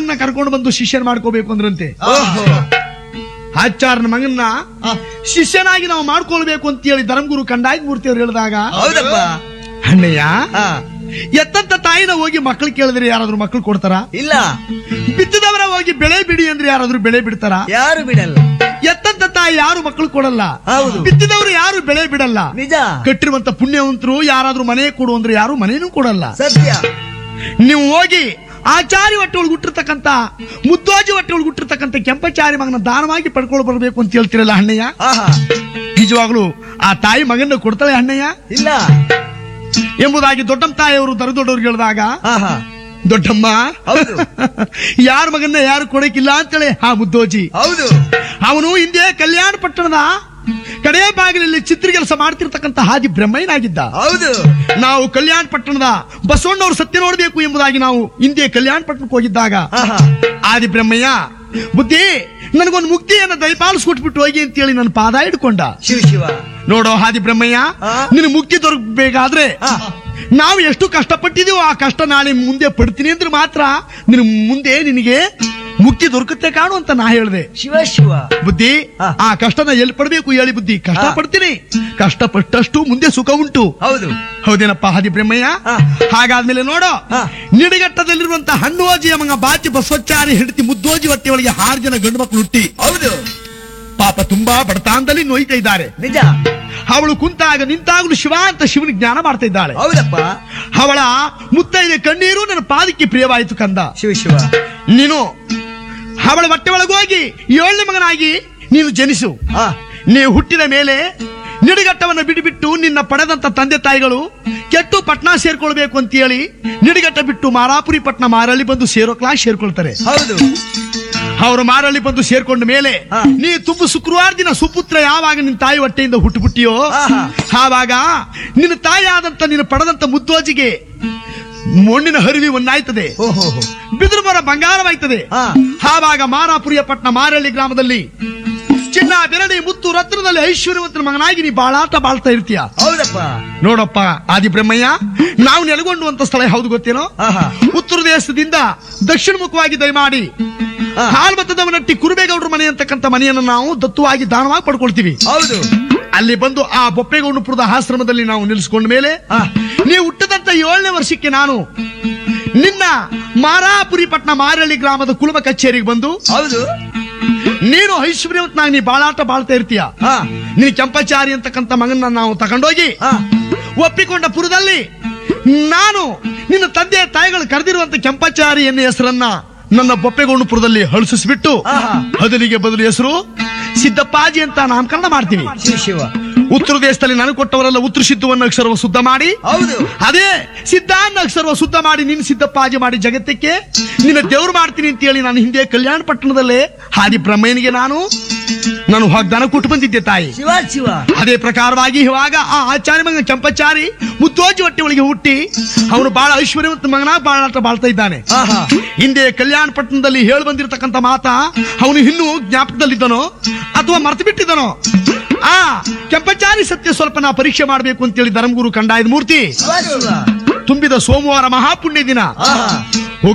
ಮಗನ್ನ ಕರ್ಕೊಂಡು ಬಂದು ಶಿಷ್ಯನ್ ಮಾಡ್ಕೋಬೇಕು ಅಂದ್ರಂತೆ. ಆಚಾರ್ಯನ ಮಗನ್ನ ಶಿಷ್ಯನಾಗಿ ನಾವು ಮಾಡ್ಕೊಳ್ಬೇಕು ಅಂತ ಹೇಳಿ ಧರ್ಮಗುರು ಕಂಡಾಯ ಮೂರ್ತಿ ಅವರು ಹೇಳಿದಾಗ, ಅಣ್ಣಯ್ಯ ಎತ್ತಂತ ತಾಯಿನ ಹೋಗಿ ಮಕ್ಳು ಕೇಳಿದ್ರೆ ಯಾರಾದ್ರೂ ಮಕ್ಳು ಕೊಡ್ತಾರ? ಇಲ್ಲ. ಬಿತ್ತಿದವರ ಹೋಗಿ ಬೆಳೆ ಬಿಡಿ ಅಂದ್ರೆ ಯಾರಾದ್ರೂ ಬೆಳೆ ಬಿಡ್ತಾರ? ಯಾರು ಬಿಡಲ್ಲ. ಎತ್ತಂತ ತಾಯಿ ಯಾರು ಮಕ್ಕಳು ಕೊಡಲ್ಲ. ಹೌದು. ಬಿತ್ತಿದವರು ಯಾರು ಬೆಳೆ ಬಿಡಲ್ಲ. ನಿಜ. ಕಟ್ಟಿರುವಂತ ಪುಣ್ಯವಂತರು ಯಾರಾದ್ರೂ ಮನೆ ಕೊಡು ಅಂದ್ರೆ ಯಾರು ಮನೇನೂ ಕೊಡಲ್ಲ. ಸತ್ಯ. ನೀವು ಹೋಗಿ ಆಚಾರಿ ಹೊಟ್ಟೆ ಒಳಗೆ ಹುಟ್ಟಿರ್ತಕ್ಕಂತ ಮುದ್ದೋಜಿ ಹೊಟ್ಟೆ ಒಳಗೆ ಹುಟ್ಟಿರ್ತಕ್ಕಂತ ಕೆಂಪಚಾರಿ ಮಗನ ದಾನವಾಗಿ ಪಡ್ಕೊಂಡು ಬರ್ಬೇಕು ಅಂತ ಹೇಳ್ತಿರಲ್ಲ ಅಣ್ಣಯ್ಯ, ನಿಜವಾಗ್ಲೂ ಆ ತಾಯಿ ಮಗನ ಕೊಡ್ತಾಳೆ ಅಣ್ಣಯ್ಯ? ಇಲ್ಲ ಎಂಬುದಾಗಿ ದೊಡ್ಡಮ್ಮ ತಾಯಿಯವರು ದೊಡ್ಡವ್ರಿಗೆ ಹೇಳಿದಾಗ, ದೊಡ್ಡಮ್ಮ ಯಾರ ಮಗನ್ನ ಯಾರು ಕೊಡಕ್ಕಿಲ್ಲ ಅಂತೇಳಿ ಆ ಮುದ್ದೋಜಿ. ಹೌದು. ಅವನು ಹಿಂದೆ ಕಲ್ಯಾಣ ಪಟ್ಟಣದ ಕಡೆಯ ಬಾಗಿಲಲ್ಲಿ ಚಿತ್ರ ಕೆಲಸ ಮಾಡ್ತಿರ್ತಕ್ಕಂಥ ಹಾದಿ ಬ್ರಹ್ಮಯ್ಯನಾಗಿದ್ದ. ಹೌದು. ನಾವು ಕಲ್ಯಾಣ ಪಟ್ಟಣದ ಬಸವಣ್ಣವ್ರು ಸತ್ಯ ನೋಡ್ಬೇಕು ಎಂಬುದಾಗಿ ನಾವು ಹಿಂದೆ ಕಲ್ಯಾಣ ಪಟ್ಟಣಕ್ಕೆ ಹೋಗಿದ್ದಾಗ ಆದಿ ಬ್ರಹ್ಮಯ್ಯ ಬುದ್ಧಿ ನನಗೊಂದು ಮುಕ್ತಿಯನ್ನು ದಯಪಾಲಿಸ್ಕೊಟ್ಬಿಟ್ಟು ಹೋಗಿ ಅಂತೇಳಿ ನನ್ನ ಪಾದ ಹಿಡ್ಕೊಂಡ. ಶಿವ ಶಿವ. ನೋಡೋ ಹಾದಿ ಬ್ರಹ್ಮಯ್ಯ, ನಿನ್ ಮುಕ್ತಿ ದೊರಕಬೇಕಾದ್ರೆ ನಾವು ಎಷ್ಟು ಕಷ್ಟಪಟ್ಟಿದೀವೋ ಆ ಕಷ್ಟ ನಾಳೆ ಮುಂದೆ ಪಡ್ತೀನಿ ಅಂದ್ರೆ ಮಾತ್ರ ಮುಂದೆ ನಿನಗೆ ಮುಕ್ತಿ ದೊರಕುತ್ತೆ ಕಾಣು ಅಂತ ನಾ ಹೇಳಿದೆ. ಶಿವ ಶಿವ. ಬುದ್ಧಿ ಆ ಕಷ್ಟನ ಎಲ್ಲಿ ಪಡ್ಬೇಕು ಹೇಳಿ ಬುದ್ಧಿ? ಕಷ್ಟ ಪಡ್ತೀನಿ, ಕಷ್ಟಪಟ್ಟಷ್ಟು ಮುಂದೆ ಸುಖ ಉಂಟು. ಹೌದು. ಹೌದೇನಪ್ಪ ಹಾದಿ ಬ್ರಹ್ಮಯ್ಯ? ಹಾಗಾದ್ಮೇಲೆ ನೋಡೋ, ನಿಡಗಟ್ಟದಲ್ಲಿರುವಂತಹ ಹಣ್ಣುವೋಜಿಯ ಮಗ ಬಾಚಿ ಬಸವಚಾರಿ ಹೆಂಡತಿ ಮುದ್ದೋಜಿ ಹೊಟ್ಟೆ ಒಳಗೆ 6 ಜನ ಗಂಡು ಮಕ್ಕಳು ಹುಟ್ಟಿ. ಹೌದು. ಪಾಪ ತುಂಬಾ ಬಡತಾಂದಲ್ಲಿ ನೋಯ್ತಾ ಇದ್ದಾರೆ. ನಿಜ. ಅವಳು ಕುಂತಾಗ ನಿಂತಾಗಲೂ ಶಿವ ಅಂತ ಶಿವನ ಜ್ಞಾನ ಮಾಡ್ತಾ ಇದ್ದಾಳೆ. ಹೌದಪ್ಪ. ಅವಳ ಮುತ್ತೈದೆ ಕಣ್ಣೀರು ನನ್ನ ಪಾದಕ್ಕೆ ಪ್ರಿಯವಾಯಿತು ಕಂದ. ಶಿವ ಶಿವ. ನೀನು ಅವಳ ಹೊಟ್ಟೆ ಒಳಗೋಗಿ 7ನೇ ಮಗನಾಗಿ ನೀನು ಜನಿಸು. ನೀವು ಹುಟ್ಟಿದ ಮೇಲೆ ನಿಡಿಗಟ್ಟವನ್ನು ಬಿಟ್ಟು ನಿನ್ನ ಪಡೆದಂತ ತಂದೆ ತಾಯಿಗಳು ಕೆಟ್ಟು ಪಟ್ನಾ ಸೇರ್ಕೊಳ್ಬೇಕು ಅಂತ ಹೇಳಿ ನಿಡಿಗಟ್ಟ ಬಿಟ್ಟು ಮಾರಾಪುರಿ ಪಟ್ನ ಮಾರಳ್ಳಿ ಬಂದು ಸೇರೋ ಕ್ಲಾಸ್ ಸೇರ್ಕೊಳ್ತಾರೆ. ಹೌದು. ಅವರು ಮಾರಳ್ಳಿ ಬಂದು ಸೇರ್ಕೊಂಡ ಮೇಲೆ ನೀ ತುಂಬ ಶುಕ್ರವಾರ ದಿನ ಸುಪುತ್ರ ಯಾವಾಗ ನಿನ್ನ ತಾಯಿ ಹೊಟ್ಟೆಯಿಂದ ಹುಟ್ಟುಬಿಟ್ಟಿಯೋ ಆವಾಗ ನಿನ್ನ ತಾಯಿ ಆದಂತ ನೀನು ಪಡೆದಂತ ಮುದ್ದೋಜಿಗೆ ಮಣ್ಣಿನ ಹರಿವಿ ಒಂದಾಯ್ತದೆ, ಬಿದಿರು ಮರ ಬಂಗಾರವಾಯ್ತದೆ. ಆವಾಗ ಮಾರಾಪುರಿಯ ಪಟ್ನ ಮಾರಳ್ಳಿ ಗ್ರಾಮದಲ್ಲಿ ಚಿನ್ನ ಬೆರಡಿ ಮುತ್ತು ರತ್ನದಲ್ಲಿ ಐಶ್ವರ್ಯವಂತನ ಮಗನಾಗಿ ನೀ ಬಾಳಾಟ ಬಾಳ್ತಾ ಇರ್ತೀಯ. ಹೌದಪ್ಪ. ನೋಡಪ್ಪ ಆದಿ ಬ್ರಹ್ಮಯ್ಯ, ನಾವು ನೆಲೆಗೊಂಡುವಂತ ಸ್ಥಳ ಯಾವ್ದು ಗೊತ್ತೇನೋ? ಉತ್ತರ ದೇಶದಿಂದ ದಕ್ಷಿಣ ಮುಖವಾಗಿ ದಯಮಾಡಿ ಹಾಲ್ಮತದವನಟ್ಟಿ ಕುರುಬೇಗೌಡರ ಮನೆ ಅಂತಕ್ಕಂಥ ಮನೆಯನ್ನು ನಾವು ದತ್ತುವಾಗಿ ದಾನವಾಗಿ ಪಡ್ಕೊಳ್ತೀವಿ. ಹೌದು. ಅಲ್ಲಿ ಬಂದು ಆ ಬೊಪ್ಪೇಗೌಡಪುರದ ಆಶ್ರಮದಲ್ಲಿ ನಾವು ನಿಲ್ಲಿಸಿಕೊಂಡ ಮೇಲೆ ನೀವು ಹುಟ್ಟದಂತ 7ನೇ ವರ್ಷಕ್ಕೆ ನಾನು ನಿನ್ನ ಮಾರಾಪುರಿ ಪಟ್ನ ಮಾರಳ್ಳಿ ಗ್ರಾಮದ ಕುಲಮ ಕಚೇರಿಗೆ ಬಂದು, ಹೌದು, ನೀನು ಐಶ್ವರ್ಯವಂತನಾಗಿ ನೀ ಬಾಳಾಟ ಬಾಳ್ತಾ ಇರ್ತೀಯ. ನೀನು ಕೆಂಪಚಾರಿ ಅಂತಕ್ಕಂಥ ಮಗನ ನಾವು ತಗೊಂಡೋಗಿ ಒಪ್ಪಿಕೊಂಡ ಪುರದಲ್ಲಿ ನಾನು ನಿನ್ನ ತಂದೆ ತಾಯಿಗಳು ಕರೆದಿರುವಂತ ಕೆಂಪಚಾರಿ ಎನ್ನುವ ಹೆಸರನ್ನ ನನ್ನ ಬೊಪ್ಪೆಗೊಂಡುಪುರದಲ್ಲಿ ಹಳಿಸಿಬಿಟ್ಟು ಅದಲಿಗೆ ಬದಲು ಹೆಸರು ಸಿದ್ದಪ್ಪಾಜಿ ಅಂತ ನಾಮಕರಣ ಮಾಡ್ತೀವಿ. ಉತ್ತರ ದೇಶದಲ್ಲಿ ನನಗೆ ಕೊಟ್ಟವರೆಲ್ಲ ಉತ್ತರ ಸಿದ್ಧವನ್ನ ಅಕ್ಷರವ ಶುದ್ಧ ಮಾಡಿ, ಅದೇ ಸಿದ್ಧಾನ್ನ ಅಕ್ಷರವ ಶುದ್ಧ ಮಾಡಿ ನಿನ್ನ ಸಿದ್ದಪ್ಪಾಜಿ ಮಾಡಿ ಜಗತ್ತಕ್ಕೆ ನಿನ್ನ ದೇವ್ರು ಮಾಡ್ತೀನಿ ಅಂತ ಹೇಳಿ ನಾನು ಹಿಂದೆ ಕಲ್ಯಾಣ ಪಟ್ಟಣದಲ್ಲೇ ಹಾದಿ ಬ್ರಹ್ಮಯ್ಯನಿಗೆ ನಾನು ವಾಗ್ದಾನ ಕೊಟ್ಟು ಬಂದಿದ್ದೆ ತಾಯಿ. ಅದೇ ಪ್ರಕಾರವಾಗಿ ಇವಾಗ ಆ ಆಚಾರ್ಯ ಮಗ ಕೆಂಪಚಾರಿ ಮುದ್ದೋಜಿ ಹೊಟ್ಟೆ ಒಳಗೆ ಹುಟ್ಟಿ ಅವನು ಬಹಳ ಐಶ್ವರ್ಯವಂತ ಮಗನ ಬಾಳಾಟ ಬಾಳ್ತಾ ಇದ್ದಾನೆ. ಹಿಂದೆ ಕಲ್ಯಾಣ ಪಟ್ಟಣದಲ್ಲಿ ಹೇಳಿ ಬಂದಿರತಕ್ಕಂತ ಮಾತಾ ಅವನು ಇನ್ನೂ ಜ್ಞಾಪಕದಲ್ಲಿದ್ದನೋ ಅಥವಾ ಮರ್ತು ಬಿಟ್ಟಿದ್ದನೋ? ಆ ಕೆಂಪಚಾರಿ ಸತ್ಯ ಸ್ವಲ್ಪ ನಾ ಪರೀಕ್ಷೆ ಮಾಡಬೇಕು ಅಂತೇಳಿ ಧರ್ಮಗುರು ಕಂಡಾಯದ ಮೂರ್ತಿ ತುಂಬಿದ ಸೋಮವಾರ ಮಹಾಪುಣ್ಯ ದಿನ